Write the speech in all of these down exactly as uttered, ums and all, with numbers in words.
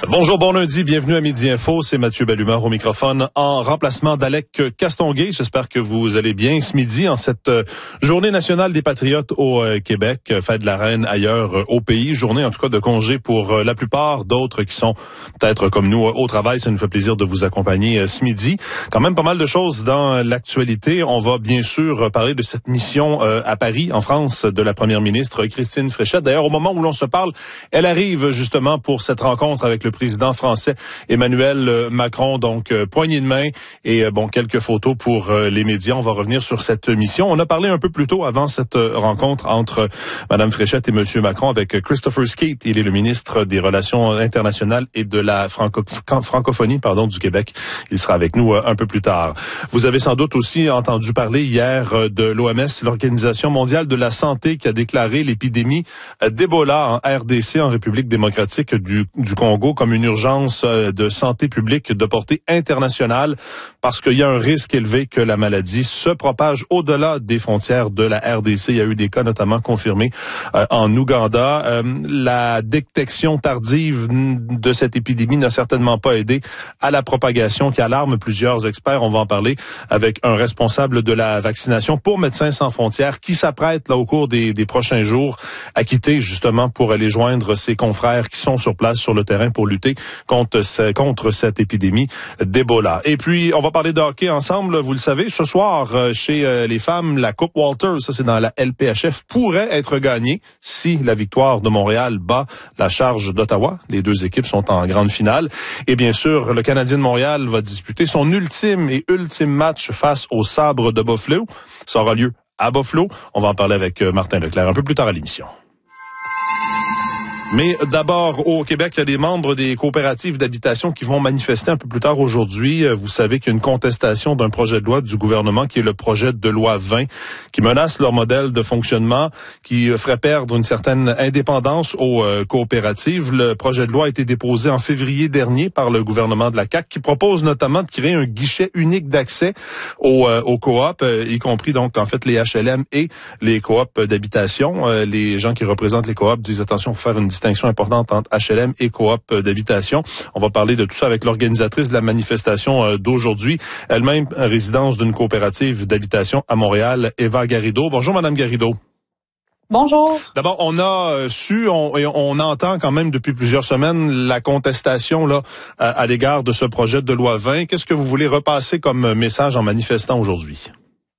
Bonjour, bon lundi, bienvenue à Midi Info, c'est Mathieu Bellumeur au microphone en remplacement d'Alec Castonguay. J'espère que vous allez bien ce midi en cette journée nationale des patriotes au Québec, fête de la reine ailleurs au pays, journée en tout cas de congé pour la plupart, d'autres qui sont peut-être comme nous au travail. Ça nous fait plaisir de vous accompagner ce midi. Quand même pas mal de choses dans l'actualité. On va bien sûr parler de cette mission à Paris, en France, de la première ministre Christine Fréchette. D'ailleurs, au moment où l'on se parle, elle arrive justement pour cette rencontre avec le président français Emmanuel Macron, donc euh, poignée de main et euh, bon quelques photos pour euh, les médias. On va revenir sur cette mission. On a parlé un peu plus tôt avant cette euh, rencontre entre euh, Madame Fréchette et Monsieur Macron avec Christopher Skeet. Il est le ministre des Relations internationales et de la franco- francophonie pardon du Québec. Il sera avec nous euh, un peu plus tard. Vous avez sans doute aussi entendu parler hier euh, de l'O M S, l'Organisation mondiale de la santé, qui a déclaré l'épidémie euh, d'Ebola en R D C, en République démocratique du, du Congo, comme une urgence de santé publique de portée internationale parce qu'il y a un risque élevé que la maladie se propage au-delà des frontières de la R D C. Il y a eu des cas notamment confirmés euh, en Ouganda. Euh, la détection tardive de cette épidémie n'a certainement pas aidé à la propagation qui alarme plusieurs experts. On va en parler avec un responsable de la vaccination pour Médecins sans frontières qui s'apprête là au cours des, des prochains jours à quitter justement pour aller joindre ses confrères qui sont sur place sur le terrain pour lutter contre, ce, contre cette épidémie d'Ebola. Et puis, on va parler de hockey ensemble. Vous le savez, ce soir, chez les femmes, la Coupe Walter, ça c'est dans la L P H F, pourrait être gagnée si la victoire de Montréal bat la charge d'Ottawa. Les deux équipes sont en grande finale. Et bien sûr, le Canadien de Montréal va disputer son ultime et ultime match face au Sabre de Buffalo. Ça aura lieu à Buffalo. On va en parler avec Martin Leclerc un peu plus tard à l'émission. Mais d'abord, au Québec, il y a des membres des coopératives d'habitation qui vont manifester un peu plus tard aujourd'hui. Vous savez qu'il y a une contestation d'un projet de loi du gouvernement qui est le projet de loi vingt, qui menace leur modèle de fonctionnement, qui ferait perdre une certaine indépendance aux euh, coopératives. Le projet de loi a été déposé en février dernier par le gouvernement de la C A Q, qui propose notamment de créer un guichet unique d'accès aux, euh, aux coops, euh, y compris donc en fait les H L M et les coops d'habitation. Euh, les gens qui représentent les coops disent attention, faut faire une distinction importante entre H L M et coop d'habitation. On va parler de tout ça avec l'organisatrice de la manifestation d'aujourd'hui, elle-même résidence d'une coopérative d'habitation à Montréal, Eva Garrido. Bonjour, Madame Garrido. Bonjour. D'abord, on a su, on, et on entend quand même depuis plusieurs semaines la contestation là à, à l'égard de ce projet de loi vingt. Qu'est-ce que vous voulez repasser comme message en manifestant aujourd'hui?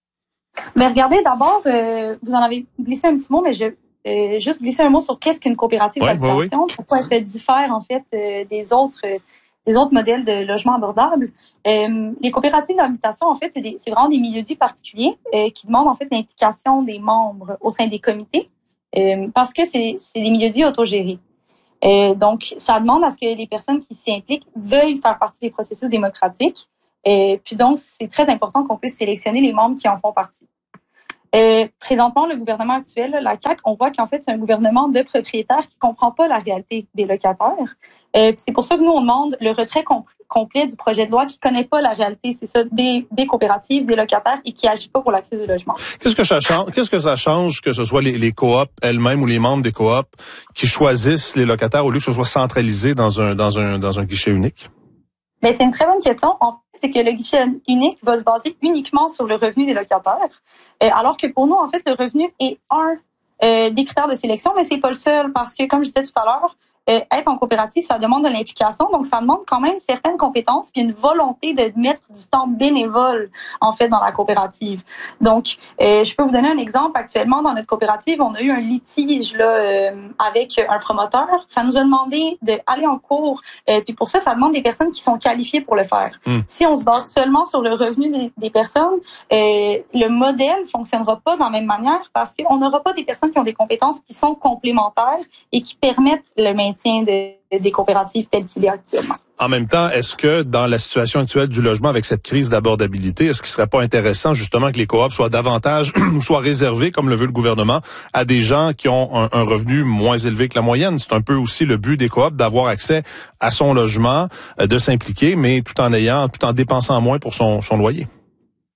Mais regardez, d'abord, euh, vous en avez glissé un petit mot, mais je Euh, juste glisser un mot sur qu'est-ce qu'une coopérative ouais, d'habitation, oui, oui. Pourquoi elle se diffère en fait euh, des autres euh, des autres modèles de logement abordable. Euh, les coopératives d'habitation, en fait, c'est, des, c'est vraiment des milieux de vie particuliers euh, qui demandent en fait l'implication des membres au sein des comités euh, parce que c'est, c'est des milieux de vie autogérés. Euh, donc, ça demande à ce que les personnes qui s'y impliquent veuillent faire partie des processus démocratiques. Euh, puis donc, c'est très important qu'on puisse sélectionner les membres qui en font partie. Euh, présentement, le gouvernement actuel, la C A Q, on voit qu'en fait, c'est un gouvernement de propriétaires qui comprend pas la réalité des locataires. Euh, c'est pour ça que nous, on demande le retrait com- complet du projet de loi qui connaît pas la réalité, c'est ça, des, des coopératives, des locataires et qui agit pas pour la crise du logement. Qu'est-ce que ça change, qu'est-ce que ça change que ce soit les, les coops elles-mêmes ou les membres des coops qui choisissent les locataires au lieu que ce soit centralisé dans un, dans un, dans un guichet unique? Mais c'est une très bonne question. En fait, c'est que le guichet unique va se baser uniquement sur le revenu des locataires, euh, alors que pour nous, en fait, le revenu est un euh, des critères de sélection, mais c'est pas le seul parce que, comme je disais tout à l'heure, euh, être en coopérative, ça demande de l'implication, donc ça demande quand même certaines compétences puis une volonté de mettre du temps bénévole en fait dans la coopérative. Donc, euh, je peux vous donner un exemple. Actuellement, dans notre coopérative, on a eu un litige là euh, avec un promoteur. Ça nous a demandé d'aller en cours, euh, puis pour ça, ça demande des personnes qui sont qualifiées pour le faire. Mm. Si on se base seulement sur le revenu des, des personnes, euh, le modèle fonctionnera pas de la même manière parce qu'on n'aura pas des personnes qui ont des compétences qui sont complémentaires et qui permettent le maintien De, des coopératives telles qu'il est actuellement. En même temps, est-ce que dans la situation actuelle du logement avec cette crise d'abordabilité, est-ce qu'il serait pas intéressant justement que les coops soient davantage, soient réservés, comme le veut le gouvernement, à des gens qui ont un, un revenu moins élevé que la moyenne? C'est un peu aussi le but des coops d'avoir accès à son logement, de s'impliquer, mais tout en ayant, tout en dépensant moins pour son, son loyer.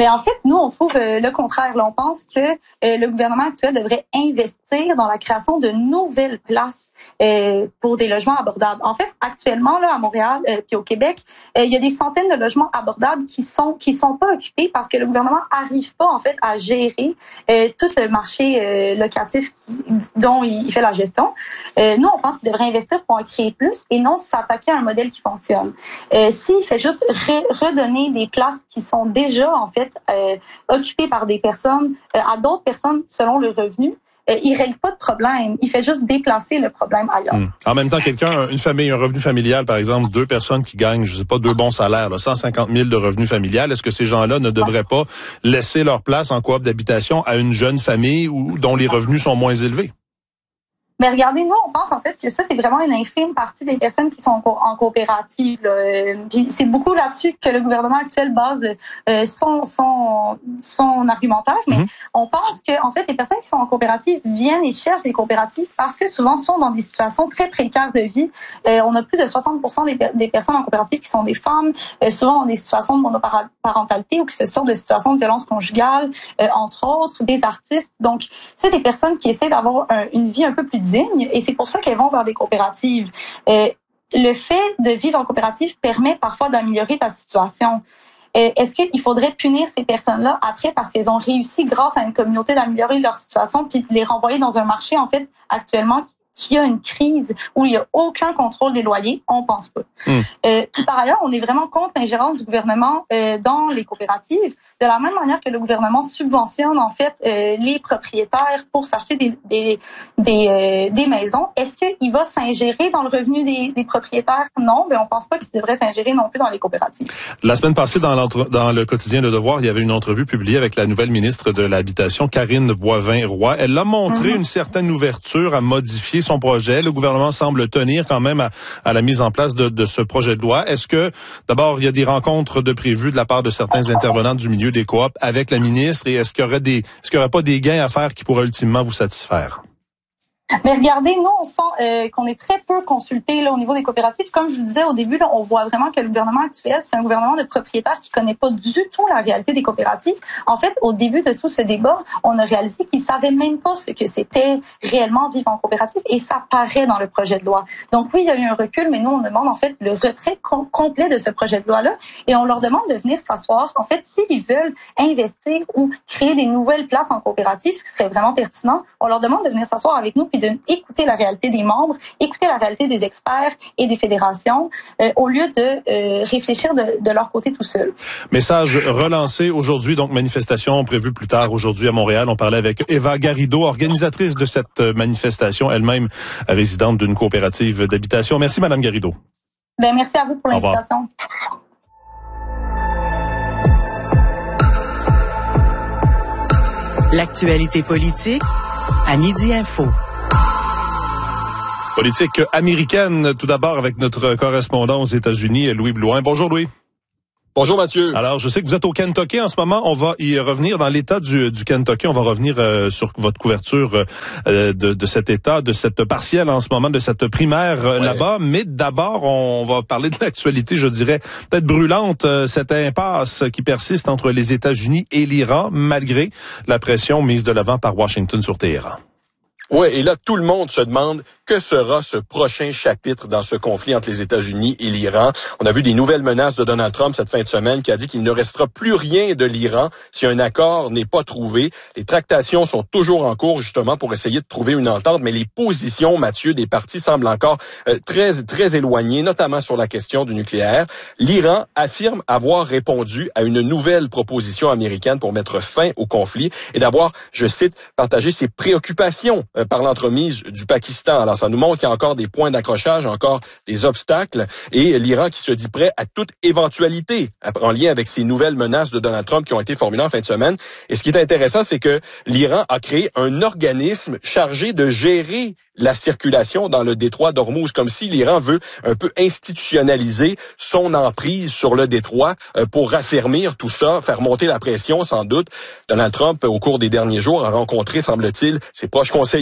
Mais en fait, nous, on trouve euh, le contraire. Là, on pense que euh, le gouvernement actuel devrait investir dans la création de nouvelles places euh, pour des logements abordables. En fait, actuellement, là, à Montréal euh, puis au Québec, euh, il y a des centaines de logements abordables qui sont qui sont pas occupés parce que le gouvernement arrive pas en fait à gérer euh, tout le marché euh, locatif qui, dont il fait la gestion. Euh, nous, on pense qu'il devrait investir pour en créer plus et non s'attaquer à un modèle qui fonctionne. Euh, s'il fait juste re- redonner des places qui sont déjà en fait Euh, occupé par des personnes, euh, à d'autres personnes selon le revenu, euh, il règle pas de problème. Il fait juste déplacer le problème ailleurs. Hum. En même temps, quelqu'un, une famille, un revenu familial, par exemple, deux personnes qui gagnent, je sais pas, deux bons salaires, là, cent cinquante mille de revenus familial, est-ce que ces gens-là ne devraient pas laisser leur place en coop d'habitation à une jeune famille ou dont les revenus sont moins élevés? Mais regardez, nous, on pense en fait que ça, c'est vraiment une infime partie des personnes qui sont en, co- en coopérative. Là. Puis c'est beaucoup là-dessus que le gouvernement actuel base euh, son, son, son argumentaire. Mais mm-hmm. on pense que en fait, les personnes qui sont en coopérative viennent et cherchent des coopératives parce que souvent sont dans des situations très précaires de vie. Euh, on a plus de soixante pour cent des, des personnes en coopérative qui sont des femmes, euh, souvent dans des situations de monoparentalité ou qui se sortent de situations de violence conjugale, euh, entre autres, des artistes. Donc, c'est des personnes qui essaient d'avoir un, une vie un peu plus digne et c'est pour ça qu'elles vont vers des coopératives. Euh, le fait de vivre en coopérative permet parfois d'améliorer ta situation. Euh, est-ce qu'il faudrait punir ces personnes-là après parce qu'elles ont réussi grâce à une communauté d'améliorer leur situation puis de les renvoyer dans un marché en fait actuellement qui a une crise où il n'y a aucun contrôle des loyers? On pense pas. Mmh. Euh, puis par ailleurs, on est vraiment contre l'ingérence du gouvernement euh, dans les coopératives, de la même manière que le gouvernement subventionne en fait euh, les propriétaires pour s'acheter des des des, euh, des maisons. Est-ce qu'il va s'ingérer dans le revenu des, des propriétaires? Non, mais on pense pas qu'il devrait s'ingérer non plus dans les coopératives. La semaine passée, dans, dans le quotidien Le Devoir, il y avait une entrevue publiée avec la nouvelle ministre de l'Habitation, Karine Boivin-Roy. Elle a montré mmh. une certaine ouverture à modifier son projet. Le gouvernement semble tenir quand même à, à la mise en place de, de ce projet de loi. Est-ce que, d'abord, il y a des rencontres de prévues de la part de certains intervenants du milieu des coops avec la ministre et est-ce qu'il y aurait des, est-ce qu'il y aurait pas des gains à faire qui pourraient ultimement vous satisfaire? Mais regardez, nous, on sent euh, qu'on est très peu consultés là, au niveau des coopératives. Comme je vous disais au début, là, on voit vraiment que le gouvernement actuel, c'est un gouvernement de propriétaires qui connaît pas du tout la réalité des coopératives. En fait, au début de tout ce débat, on a réalisé qu'ils savaient même pas ce que c'était réellement vivre en coopérative et ça paraît dans le projet de loi. Donc oui, il y a eu un recul, mais nous, on demande en fait le retrait com- complet de ce projet de loi-là et on leur demande de venir s'asseoir. En fait, s'ils veulent investir ou créer des nouvelles places en coopérative, ce qui serait vraiment pertinent, on leur demande de venir s'asseoir avec nous puis d'écouter la réalité des membres, écouter la réalité des experts et des fédérations, euh, au lieu de euh, réfléchir de, de leur côté tout seul. Message relancé aujourd'hui, donc manifestation prévue plus tard aujourd'hui à Montréal. On parlait avec Eva Garrido, organisatrice de cette manifestation, elle-même résidente d'une coopérative d'habitation. Merci, Madame Garrido. Ben, merci à vous pour l'invitation. L'actualité politique à Midi Info. Politique américaine, tout d'abord avec notre correspondant aux États-Unis, Louis Blouin. Bonjour Louis. Bonjour Mathieu. Alors, je sais que vous êtes au Kentucky en ce moment. On va y revenir dans l'État du, du Kentucky. On va revenir euh, sur votre couverture euh, de, de cet État, de cette partielle en ce moment, de cette primaire euh, ouais. là-bas. Mais d'abord, on va parler de l'actualité, je dirais, peut-être brûlante, euh, cette impasse qui persiste entre les États-Unis et l'Iran, malgré la pression mise de l'avant par Washington sur Téhéran. Oui, et là, tout le monde se demande que sera ce prochain chapitre dans ce conflit entre les États-Unis et l'Iran. On a vu des nouvelles menaces de Donald Trump cette fin de semaine qui a dit qu'il ne restera plus rien de l'Iran si un accord n'est pas trouvé. Les tractations sont toujours en cours justement pour essayer de trouver une entente, mais les positions, Mathieu, des partis semblent encore euh, très très éloignées, notamment sur la question du nucléaire. L'Iran affirme avoir répondu à une nouvelle proposition américaine pour mettre fin au conflit et d'avoir, je cite, partagé ses préoccupations euh, par l'entremise du Pakistan. Alors, ça nous montre qu'il y a encore des points d'accrochage, encore des obstacles, et l'Iran qui se dit prêt à toute éventualité en lien avec ces nouvelles menaces de Donald Trump qui ont été formulées en fin de semaine. Et ce qui est intéressant, c'est que l'Iran a créé un organisme chargé de gérer la circulation dans le détroit d'Ormuz, comme si l'Iran veut un peu institutionnaliser son emprise sur le détroit euh, pour raffermir tout ça, faire monter la pression sans doute. Donald Trump, au cours des derniers jours, a rencontré, semble-t-il, ses proches conseillers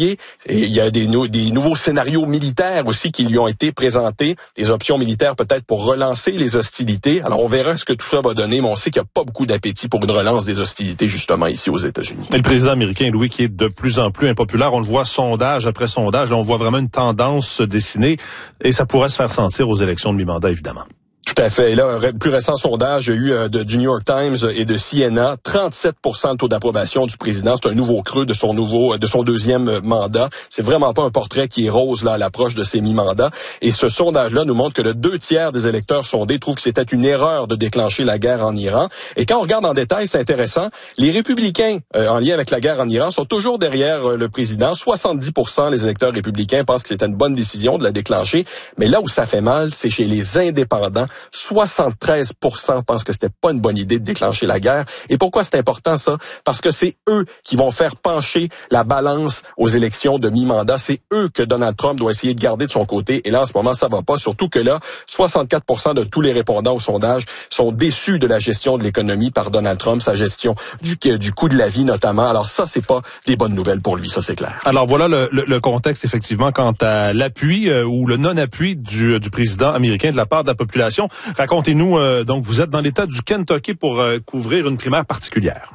envoyé. Et il y a des, no- des nouveaux scénarios militaires aussi qui lui ont été présentés, des options militaires peut-être pour relancer les hostilités. Alors on verra ce que tout ça va donner, mais on sait qu'il n'y a pas beaucoup d'appétit pour une relance des hostilités justement ici aux États-Unis. Et le président américain, Louis, qui est de plus en plus impopulaire, on le voit sondage après sondage, là, on voit vraiment une tendance se dessiner et ça pourrait se faire sentir aux élections de mi-mandat, évidemment. Tout à fait. Et là, un plus récent sondage, il y a eu euh, de, du New York Times et de C N A, trente-sept pour cent de taux d'approbation du président. C'est un nouveau creux de son nouveau, de son deuxième mandat. C'est vraiment pas un portrait qui est rose là à l'approche de ses mi-mandats. Et ce sondage-là nous montre que le deux tiers des électeurs sondés trouvent que c'était une erreur de déclencher la guerre en Iran. Et quand on regarde en détail, c'est intéressant. Les républicains, euh, en lien avec la guerre en Iran, sont toujours derrière euh, le président. soixante-dix pour cent des électeurs républicains pensent que c'était une bonne décision de la déclencher. Mais là où ça fait mal, c'est chez les indépendants. soixante-treize pour cent pensent que c'était pas une bonne idée de déclencher la guerre. Et pourquoi c'est important ça? Parce que c'est eux qui vont faire pencher la balance aux élections de mi-mandat. C'est eux que Donald Trump doit essayer de garder de son côté. Et là, en ce moment, ça va pas. Surtout que là, soixante-quatre pour cent de tous les répondants au sondage sont déçus de la gestion de l'économie par Donald Trump, sa gestion du, du coût de la vie notamment. Alors ça, c'est pas des bonnes nouvelles pour lui, ça c'est clair. Alors voilà le, le, le contexte effectivement quant à l'appui euh, ou le non-appui du, du président américain de la part de la population. Racontez-nous, euh, donc vous êtes dans l'État du Kentucky pour euh, couvrir une primaire particulière.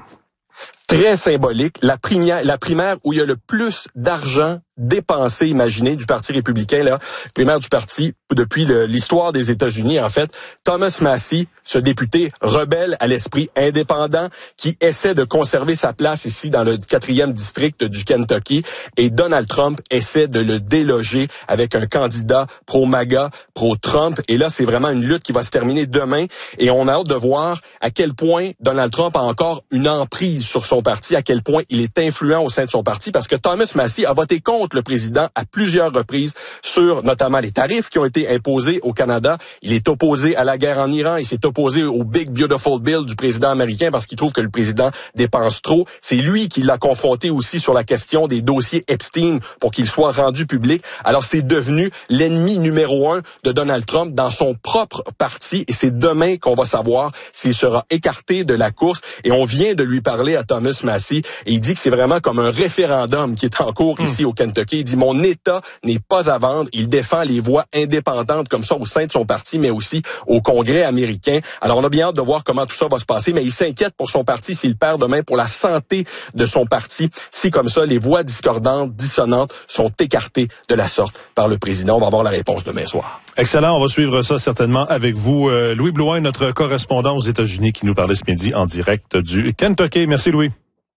Très symbolique, la primaire, la primaire où il y a le plus d'argent dépensé, imaginez, du Parti républicain, là, primaire du parti depuis le, l'histoire des États-Unis, en fait. Thomas Massie, ce député rebelle à l'esprit indépendant qui essaie de conserver sa place ici dans le quatrième district du Kentucky, et Donald Trump essaie de le déloger avec un candidat pro-MAGA, pro-Trump, et là, c'est vraiment une lutte qui va se terminer demain, et on a hâte de voir à quel point Donald Trump a encore une emprise sur son parti, à quel point il est influent au sein de son parti, parce que Thomas Massie a voté contre le président à plusieurs reprises sur notamment les tarifs qui ont été imposés au Canada. Il est opposé à la guerre en Iran. Il s'est opposé au Big Beautiful Bill du président américain parce qu'il trouve que le président dépense trop. C'est lui qui l'a confronté aussi sur la question des dossiers Epstein pour qu'il soit rendu public. Alors c'est devenu l'ennemi numéro un de Donald Trump dans son propre parti et c'est demain qu'on va savoir s'il sera écarté de la course. Et on vient de lui parler à Thomas Massie et il dit que c'est vraiment comme un référendum qui est en cours mmh. ici au Kentucky. Il dit « Mon État n'est pas à vendre ». Il défend les voix indépendantes comme ça au sein de son parti, mais aussi au Congrès américain. Alors, on a bien hâte de voir comment tout ça va se passer, mais il s'inquiète pour son parti s'il perd demain, pour la santé de son parti. Si, comme ça, les voix discordantes, dissonantes sont écartées de la sorte par le président. On va avoir la réponse demain soir. Excellent. On va suivre ça certainement avec vous. Euh, Louis Blouin, notre correspondant aux États-Unis, qui nous parlait ce midi en direct du Kentucky. Merci, Louis.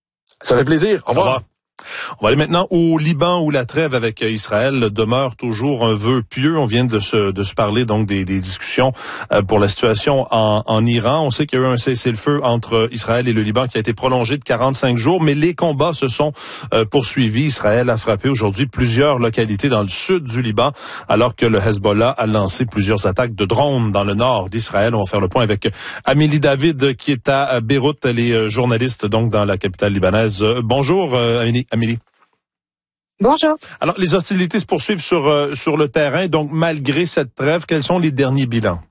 Ça fait plaisir. Au revoir. Au revoir. On va aller maintenant au Liban où la trêve avec Israël demeure toujours un vœu pieux. On vient de se, de se parler donc des, des discussions pour la situation en, en Iran. On sait qu'il y a eu un cessez-le-feu entre Israël et le Liban qui a été prolongé de quarante-cinq jours, mais les combats se sont euh, poursuivis. Israël a frappé aujourd'hui plusieurs localités dans le sud du Liban, alors que le Hezbollah a lancé plusieurs attaques de drones dans le nord d'Israël. On va faire le point avec Amélie David qui est à Beyrouth. Elle est journaliste donc dans la capitale libanaise. Bonjour Amélie. Amélie. Bonjour. Alors, les hostilités se poursuivent sur, euh, sur le terrain. Donc, malgré cette trêve, quels sont les derniers bilans?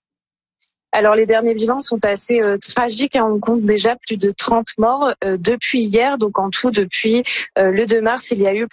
Alors, les derniers bilans sont assez euh, tragiques. Hein. On compte déjà plus de trente morts euh, depuis hier. Donc, en tout, depuis euh, le deux mars, il y a eu